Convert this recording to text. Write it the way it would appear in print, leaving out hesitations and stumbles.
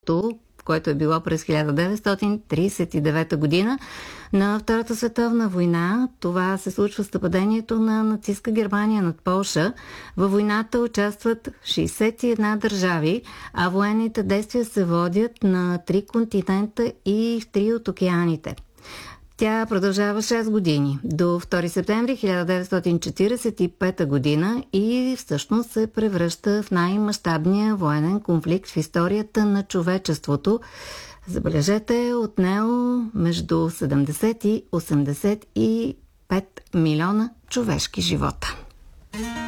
началото, което е било през 1939 година, на Втората световна война. Това се случва с нападението на нацистска Германия над Полша. Във войната участват 61 държави, а военните действия се водят на 3 континента и в 3 от океаните. Тя продължава 6 години, до 2 септември 1945 година и всъщност се превръща в най-мащабния военен конфликт в историята на човечеството. Забележете, отнело между 70 и 85 милиона човешки живота.